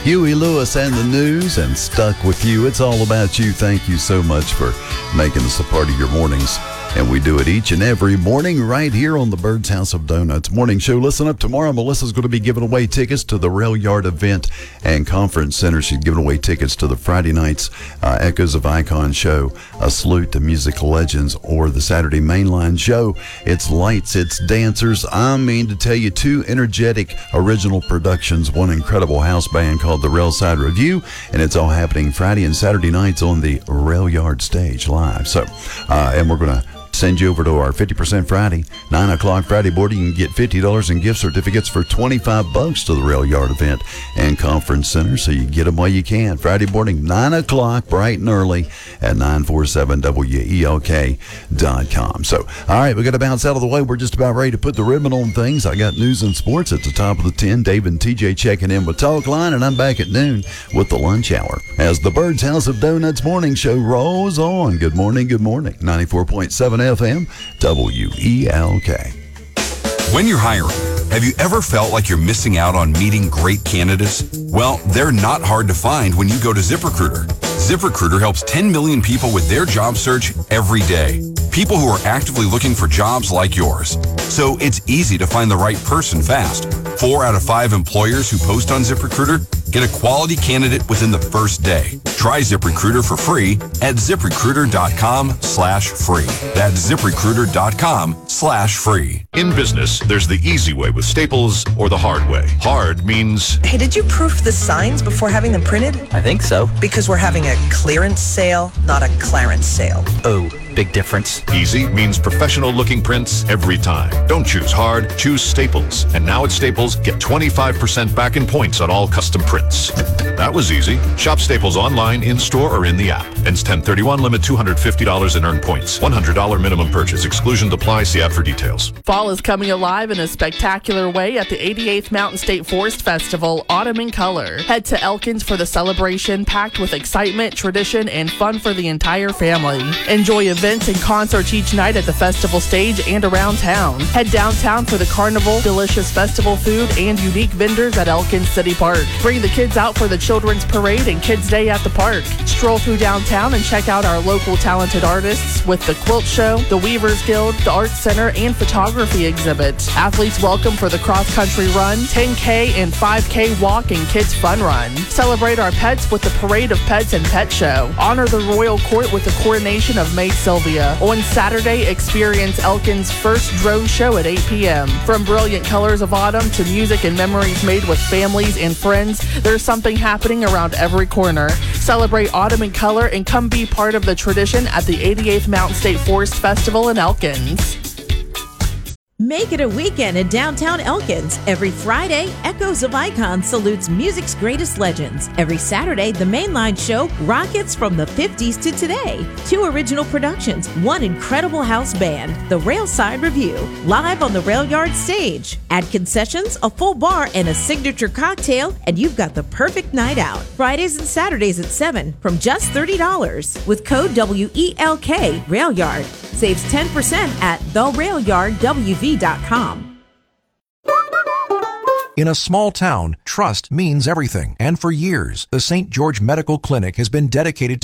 Huey Lewis and the News and Stuck With You. It's all about you. Thank you so much for making this a part of your mornings. And we do it each and every morning right here on the Bird's House of Donuts Morning Show. Listen up, tomorrow Melissa's going to be giving away tickets to the Rail Yard event and conference center. She's giving away tickets to the Friday night's Echoes of Icon show, A Salute to Musical Legends, or the Saturday Mainline show. It's lights, it's dancers. I mean to tell you, two energetic original productions, one incredible house band called the Railside Review, and it's all happening Friday and Saturday nights on the Rail Yard stage live. So, and we're going to send you over to our 50% Friday, 9 o'clock Friday board. You can get $50 in gift certificates for $25 to the Rail Yard event and conference center. So you get them while you can. Friday morning, 9 o'clock, bright and early at 947WELK.com. So, all right, we got to bounce out of the way. We're just about ready to put the ribbon on things. I got news and sports at the top of the 10. Dave and TJ checking in with Talk Line, and I'm back at noon with the lunch hour as the Bird's House of Donuts morning show rolls on. Good morning, good morning. 94.7 FM, WELK. When you're hiring, have you ever felt like you're missing out on meeting great candidates? Well, they're not hard to find when you go to ZipRecruiter. ZipRecruiter helps 10 million people with their job search every day. People who are actively looking for jobs like yours. So it's easy to find the right person fast. 4 out of 5 employers who post on ZipRecruiter get a quality candidate within the first day. Try ZipRecruiter for free at ZipRecruiter.com/free. That's ZipRecruiter.com/free. In business, there's the easy way with Staples or the hard way. Hard means... Hey, did you proof the signs before having them printed? I think so. Because we're having a clearance sale, not a Clarence sale. Oh, big difference. Easy means professional-looking prints every time. Don't choose hard, choose Staples. And now at Staples, get 25% back in points on all custom prints. That was easy. Shop Staples online, in-store, or in the app. Ends 10/31, limit $250 in earned points. $100 minimum purchase. Exclusions apply. See app for details. Fall is coming alive in a spectacular way at the 88th Mountain State Forest Festival, Autumn in Color. Head to Elkins for the celebration, packed with excitement, tradition, and fun for the entire family. Enjoy events and concerts each night at the festival stage and around town. Head downtown for the carnival, delicious festival food, and unique vendors at Elkins City Park. Bring the kids out for the Children's Parade and Kids Day at the park. Stroll through downtown and check out our local talented artists with the Quilt Show, the Weavers Guild, the Arts Center, and photography exhibit. Athletes welcome for the cross-country run, 10K and 5K walk and kids fun run. Celebrate our pets with the Parade of Pets and Pet Show. Honor the royal court with the coronation of Maid Sylvia. On Saturday, experience Elkins' first drone show at 8 p.m. From brilliant colors of autumn to music and memories made with families and friends, there's something happening around every corner. Celebrate autumn in color and come be part of the tradition at the 88th Mountain State Forest Festival in Elkins. Make it a weekend in downtown Elkins. Every Friday, Echoes of Icon salutes music's greatest legends. Every Saturday, the Mainline show rockets from the 50s to today. 2 original productions, 1 incredible house band, the Railside Review, live on the Rail Yard stage. Add concessions, a full bar, and a signature cocktail, and you've got the perfect night out. Fridays and Saturdays at 7 from just $30. With code WELK, Rail Yard. Saves 10% at therailyardwv.com. In a small town, trust means everything. And for years, the St. George Medical Clinic has been dedicated to